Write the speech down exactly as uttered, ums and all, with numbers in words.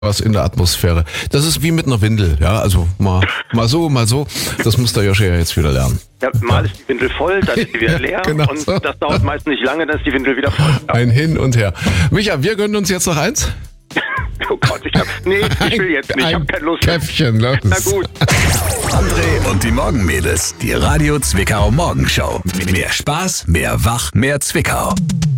was in der Atmosphäre. Das ist wie mit einer Windel, ja, also mal, mal so, mal so. Das muss der Joshi ja jetzt wieder lernen. Ja, mal ist die Windel voll, dann ist sie wieder leer Genau und so. Das dauert meist nicht lange, dann ist die Windel wieder voll. Ja. Ein Hin und Her. Micha, wir gönnen uns jetzt noch eins. Oh Gott, ich hab, nee, ich will jetzt nicht, ich hab keine Lust. Käffchen, los. Na gut. André und die Morgenmädels, die Radio Zwickau Morgenshow. Mehr Spaß, mehr Wach, mehr Zwickau.